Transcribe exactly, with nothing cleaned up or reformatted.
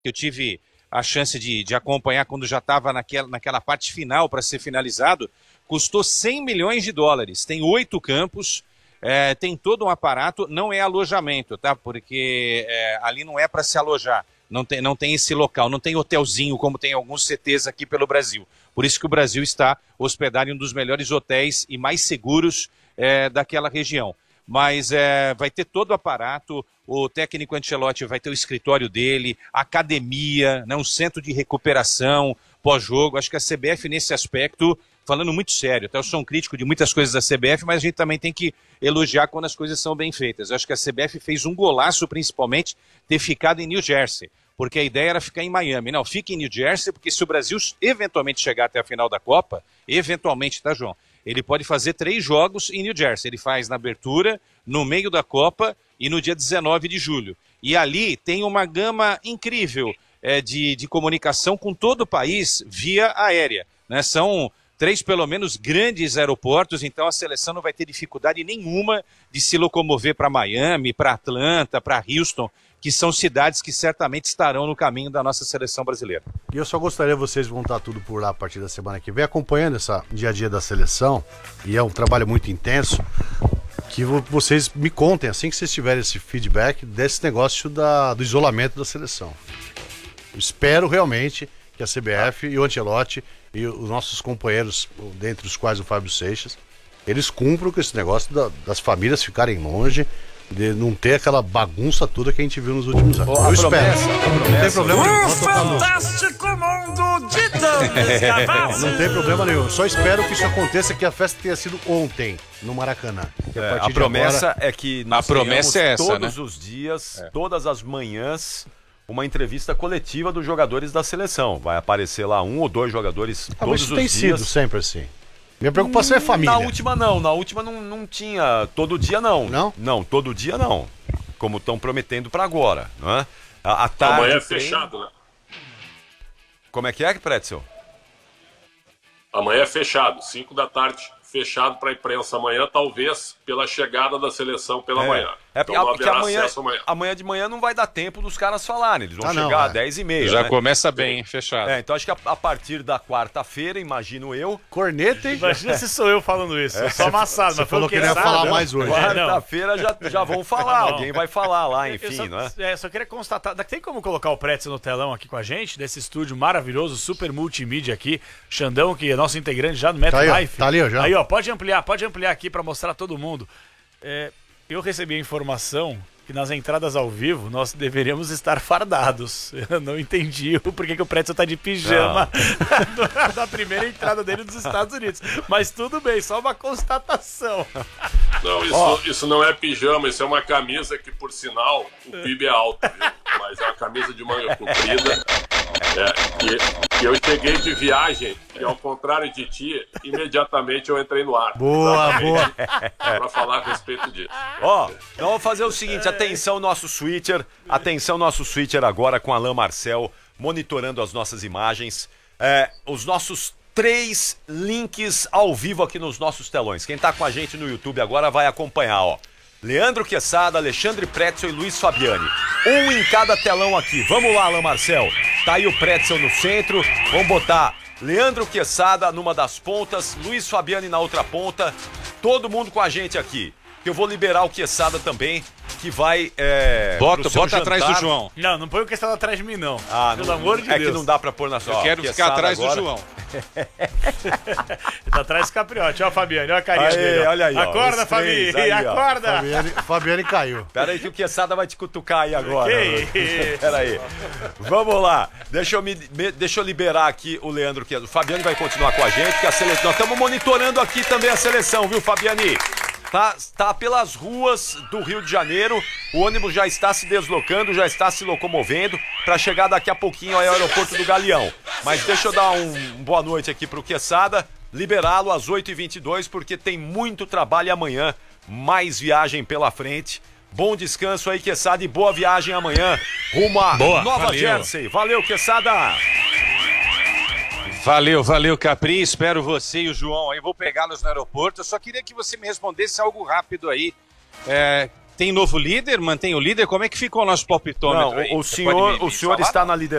eu tive a chance de, de acompanhar quando já estava naquela, naquela parte final para ser finalizado, custou cem milhões de dólares. Tem oito campos, é, tem todo um aparato, não é alojamento, tá? Porque é, ali não é para se alojar, não tem, não tem esse local, não tem hotelzinho como tem alguns C Tês aqui pelo Brasil. Por isso que o Brasil está hospedado em um dos melhores hotéis e mais seguros é, daquela região. Mas é, vai ter todo o aparato, o técnico Ancelotti vai ter o escritório dele, academia, né, um centro de recuperação, pós-jogo. Acho que a C B F nesse aspecto, falando muito sério, até eu sou um crítico de muitas coisas da C B F, mas a gente também tem que elogiar quando as coisas são bem feitas. Eu acho que a C B F fez um golaço, principalmente, ter ficado em New Jersey, porque a ideia era ficar em Miami. Não, fique em New Jersey, porque se o Brasil eventualmente chegar até a final da Copa, eventualmente, tá, João? Ele pode fazer três jogos em New Jersey. Ele faz na abertura, no meio da Copa e no dia dezenove de julho. E ali tem uma gama incrível é, de, de comunicação com todo o país via aérea, né? São três, pelo menos, grandes aeroportos, então a seleção não vai ter dificuldade nenhuma de se locomover para Miami, para Atlanta, para Houston, que são cidades que certamente estarão no caminho da nossa seleção brasileira. E eu só gostaria, vocês vão estar tudo por lá a partir da semana que vem, acompanhando esse dia a dia da seleção, e é um trabalho muito intenso, que vocês me contem, assim que vocês tiverem esse feedback, desse negócio da, do isolamento da seleção. Eu espero realmente que a C B F e o Ancelotti e os nossos companheiros, dentre os quais o Fábio Seixas, eles cumpram com esse negócio da, das famílias ficarem longe, de não ter aquela bagunça toda que a gente viu nos últimos anos. Oh, eu espero. Promessa, não tem problema nenhum. O fantástico mundo de Dantas. Não tem problema nenhum. Só espero que isso aconteça, que a festa tenha sido ontem, no Maracanã. É, a promessa agora... é que nós a promessa é essa, todos né? os dias, é. todas as manhãs, uma entrevista coletiva dos jogadores da seleção. Vai aparecer lá um ou dois jogadores ah, todos mas isso os tem dias. sido sempre assim. Minha preocupação é família. Na última não, na última não, não tinha todo dia não. Não? Não, todo dia não. Como estão prometendo para agora, não é? A, a tarde, amanhã é tem... fechado, né? Como é que é, Pretzel? Amanhã é fechado, cinco da tarde, fechado para a imprensa amanhã, talvez pela chegada da seleção pela é. manhã. É então não porque haverá amanhã, acesso amanhã. amanhã de manhã não vai dar tempo dos caras falarem, eles vão Ah, não, chegar é. às dez e meia. Já né? começa bem, fechado. É, então acho que a, a partir da quarta-feira, imagino eu... Corneta, hein? Imagina se sou eu falando isso, eu sou amassado. Você mas falou que ele ia sabe, falar não. mais hoje. Quarta-feira já, já vão falar, Não. alguém vai falar lá, Eu enfim, só, não é? é, só queria constatar, tem como colocar o Pretzel no telão aqui com a gente, desse estúdio maravilhoso, super multimídia aqui, Xandão, que é nosso integrante já no MetLife. Tá, tá ali, ó, já. Aí, ó, pode ampliar, pode ampliar aqui pra mostrar todo mundo. É, eu recebi a informação que nas entradas ao vivo nós deveríamos estar fardados. Eu não entendi o porquê que o Pretzel tá de pijama da primeira entrada dele dos Estados Unidos. Mas tudo bem, só uma constatação. Não, isso, oh. isso não é pijama, isso é uma camisa que, por sinal, o P I B é alto, viu? Mas é uma camisa de manga comprida. É, e, e eu cheguei de viagem e, ao contrário de ti, imediatamente eu entrei no ar. Boa, boa. Para falar a respeito disso. Ó, então vamos fazer o seguinte, atenção nosso switcher, atenção nosso switcher agora com Alain Marcel, monitorando as nossas imagens, é, os nossos três links ao vivo aqui nos nossos telões. Quem tá com a gente no YouTube agora vai acompanhar, ó. Leandro Quesada, Alexandre Pretzel e Luiz Fabiani. Um em cada telão aqui. Vamos lá, Alain Marcel. Tá aí o Pretzel no centro. Vamos botar Leandro Quesada numa das pontas, Luiz Fabiani na outra ponta. Todo mundo com a gente aqui. Eu vou liberar o Quesada também, que vai... É, bota bota atrás do João. Não, não põe o Quesada atrás de mim, não. Ah, Pelo não, amor de é Deus. que não dá pra pôr na sua... Eu quero Quesada ficar atrás agora. do João. Ele tá atrás do Capriote. Ó a Fabiane, ó a carinha Aê, dele. Ó. Olha aí, ó, acorda, três, Fabi, aí, acorda. Fabiane, Fabiane caiu. Pera aí que o Quesada vai te cutucar aí agora. Que Pera aí. Vamos lá. Deixa eu, me, me, deixa eu liberar aqui o Leandro Quesada. O Fabiani vai continuar com a gente, que a seleção... Nós estamos monitorando aqui também a seleção, viu, Fabiani? Tá, tá pelas ruas do Rio de Janeiro, o ônibus já está se deslocando, já está se locomovendo para chegar daqui a pouquinho ao aeroporto do Galeão. Mas deixa eu dar um, um boa noite aqui pro Quesada, liberá-lo às oito e vinte e dois, porque tem muito trabalho amanhã, mais viagem pela frente. Bom descanso aí, Quesada, e boa viagem amanhã rumo a Boa, Nova valeu. Jersey. Valeu, Quesada! Valeu, valeu, Capri. Espero você e o João aí. Vou pegá-los no aeroporto. Eu só queria que você me respondesse algo rápido aí. É, tem novo líder? Mantém o líder? Como é que ficou o nosso palpitômetro Não, aí? o Você senhor, pode me- o me senhor falar? está na liderança.